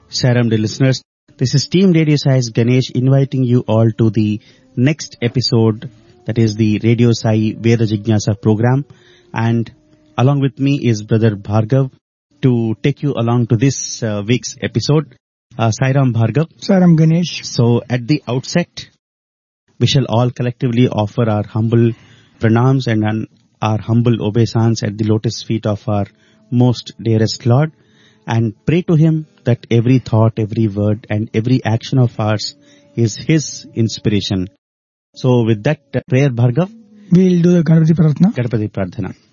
Saram, dear listeners, this is Team Radio Sai's Ganesh inviting you all to the next episode, that is the Radio Sai Veda Jignasa program. And along with me is Brother Bhargav to take you along to this week's episode. Sairam Bhargav. Saram Ganesh. So at the outset, we shall all collectively offer our humble pranams and our humble obeisance at the lotus feet of our most dearest Lord, and pray to Him that every thought, every word and every action of ours is His inspiration. So with that prayer, Bhargav, we'll do the Ganapati Prarthana. Ganapati Prarthana.